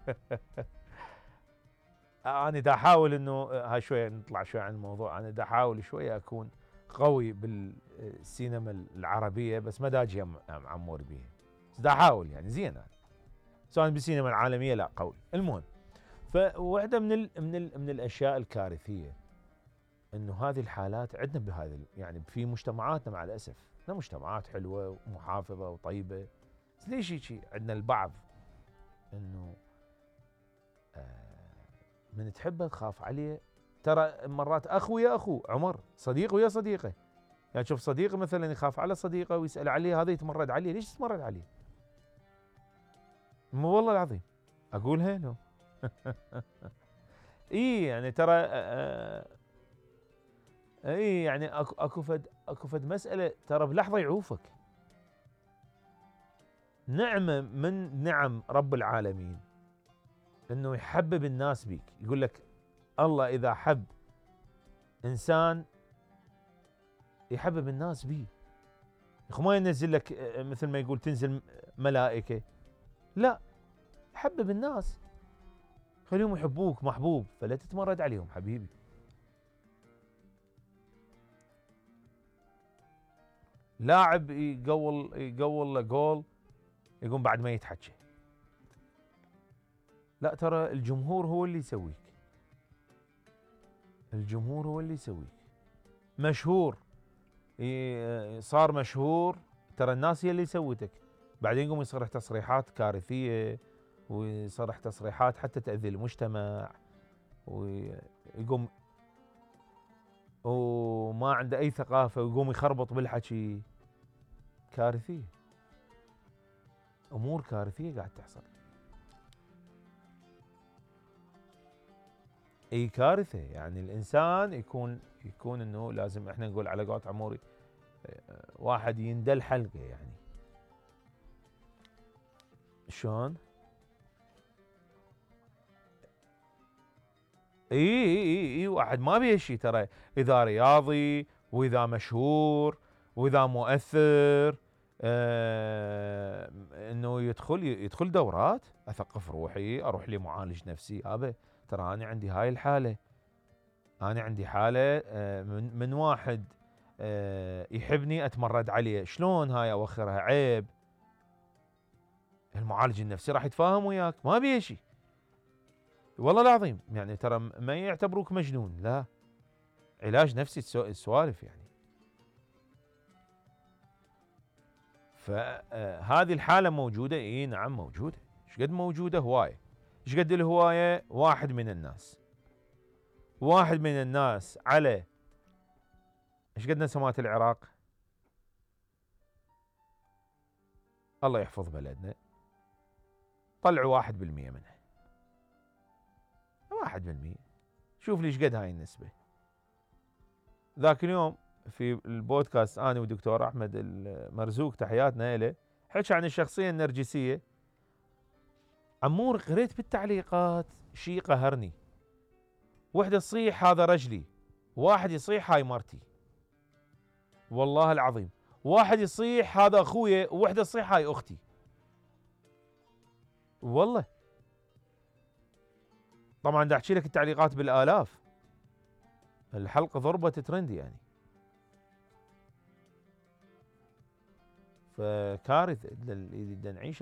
انا دا احاول انه هاي شويه نطلع شويه عن الموضوع، انا دا احاول شويه اكون قوي بالسينما العربيه، بس ما دا اجي معمور بيها، بس دا احاول يعني زين أنا. سواء بالسينما العالميه لا قوي. المهم، فواحده من الاشياء الكارثيه انه هذه الحالات عندنا بهذا يعني في مجتمعاتنا مع الاسف. عندنا مجتمعات حلوه ومحافظه وطيبه، بس ليش هيك عندنا البعض انه من تحبه تخاف عليه. ترى مرات اخ ويا اخو عمر، صديق ويا صديقه. يعني شوف صديقه مثلا يخاف على صديقه ويسال عليه، هذا يتمرد عليه. ليش تتمرد عليه؟ مو والله العظيم اقولها له. اي يعني ترى اي يعني اكو فد مساله ترى بلحظه يعوفك. نعمه من نعم رب العالمين انه يحبب الناس بيك. يقول لك الله اذا حب انسان يحبب الناس بيه. ما ينزل لك مثل ما يقول تنزل ملائكه، لا، حبب الناس، خليهم يحبوك محبوب، فلا تتمرد عليهم حبيبي. لاعب يقول له جول يقوم بعد ما يتحكى. لا، ترى الجمهور هو اللي يسويك. الجمهور هو اللي يسويك. مشهور، صار مشهور، ترى الناس هي اللي سوتك. بعدين يقوم يصرح تصريحات كارثيه، ويصرح تصريحات حتى تأذي المجتمع، ويقوم وما عنده اي ثقافه ويقوم يخربط بالحكي. كارثيه، امور كارثيه قاعد تحصل. اي كارثه. يعني الانسان يكون انه لازم، احنا نقول على قولة عموري، واحد يندل حلقه. يعني شلون؟ اي واحد ما بيه شيء ترى، اذا رياضي واذا مشهور واذا مؤثر، انه يدخل دورات، اثقف روحي، اروح لمعالج نفسي. هذا ترى انا عندي هاي الحاله. انا عندي حاله من واحد يحبني اتمرد عليه. شلون هاي اوخرها؟ عيب. المعالج النفسي راح يتفاهم وياك، ما بيه شيء والله العظيم. يعني ترى ما يعتبروك مجنون، لا، علاج نفسي السوالف يعني. فهذه الحالة موجودة. اي نعم موجودة. ايش قد موجودة؟ هواية. ايش قد الهواية؟ واحد من الناس على ايش قد نسمات العراق. الله يحفظ بلدنا، طلعوا 1% منها. 1%. شوف لي ايش قد هاي النسبة. ذاك اليوم في البودكاست انا ودكتور احمد المرزوق، تحياتنا له، حكى عن الشخصية النرجسية. عمور قريت بالتعليقات شيء قهرني. وحده تصيح هذا رجلي، واحد يصيح هاي مرتي، والله العظيم. واحد يصيح هذا اخويا، ووحده تصيح هاي اختي، والله. طبعا دا احكي لك التعليقات بالالاف. الحلقه ضربت ترند يعني. فكارثه اللي نعيشه،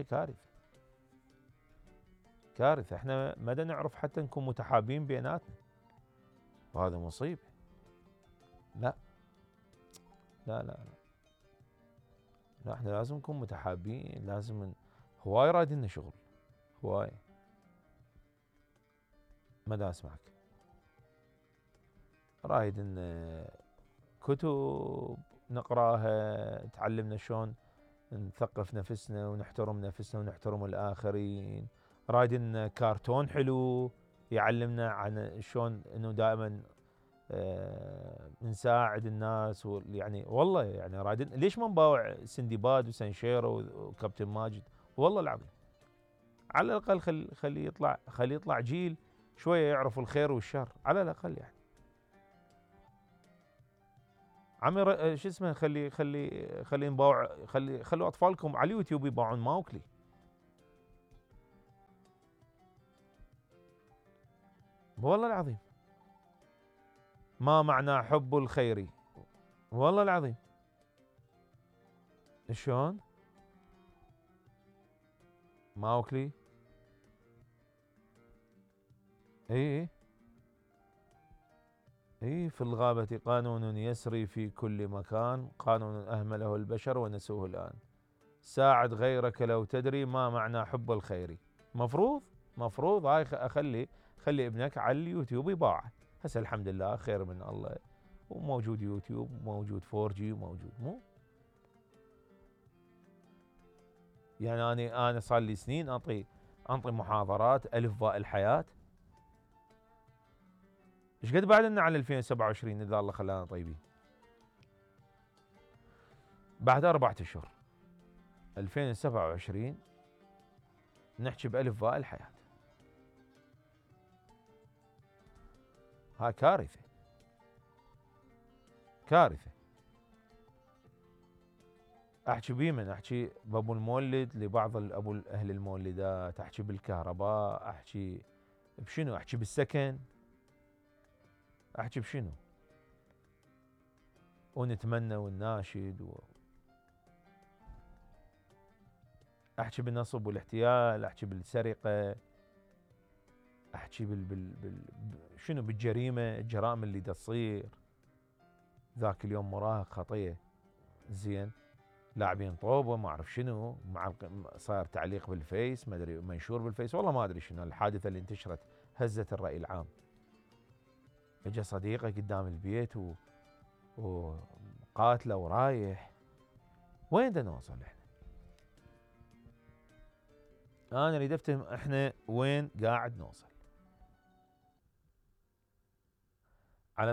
كارثه. احنا ما دا نعرف حتى نكون متحابين بيناتنا، وهذا مصيبه. لا لا لا لا, لا احنا لازم نكون متحابين. لازم هواي رادين شغل، هواي. ما دا اسمعك. رايد ان كتب نقراها تعلمنا شلون نثقف نفسنا ونحترم نفسنا ونحترم الآخرين. رايدين كرتون حلو يعلمنا عن شلون انه دائما نساعد الناس. يعني والله يعني رايدين. ليش ما نباوع سندباد وسنشيرو وكابتن ماجد؟ والله العظيم على الاقل خلي يطلع جيل شويه يعرف الخير والشر على الاقل يعني. عمي شو اسمه، خلي نباوع، خلوا اطفالكم على اليوتيوب يباعون ماوكلي. والله العظيم. ما معنى حب الخير؟ والله العظيم. شلون؟ ما وكلي. اي اي، في الغابة قانون يسري في كل مكان، قانون أهمله البشر ونسوه الآن. ساعد غيرك لو تدري ما معنى حب الخير. مفروض هاي خلي ابنك على اليوتيوب يباع. هسه الحمد لله خير من الله، وموجود يوتيوب وموجود 4G وموجود مو يعني انا صار لي سنين انطي محاضرات الف باء الحياة. ايش قد بعد لنا على 2027 اذا الله خلانا طيبين؟ بعد 4 اشهر 2027 نحكي بألف باء الحياة. ها كارثة. احكي بيمن، احكي بابو المولد لبعض اهل المولدات، احكي بالكهرباء، احكي بشنو، احكي بالسكن، احكي بشنو، ونتمنى ونناشد احكي بالنصب والاحتيال، احكي بالسرقة، احكي شنو الجرائم اللي تصير. ذاك اليوم مراهق خطية زين، لاعبين طوبه ما اعرف شنو، صار تعليق بالفيس، ما ادري منشور بالفيس، والله ما ادري شنو الحادثه اللي انتشرت هزت الراي العام. اجى صديقه قدام البيت وقاتله ورايح. وين بدنا نوصل احنا؟ انا اريد افتهم احنا وين قاعد نوصل. على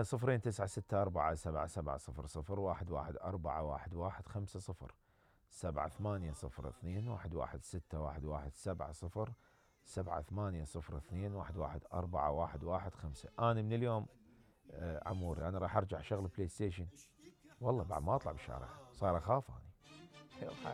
09647700111415 7802111617 7802111415. انا من اليوم عموري انا راح ارجع شغل بلاي ستيشن، والله بعد ما اطلع بالشارع صار اخاف اني.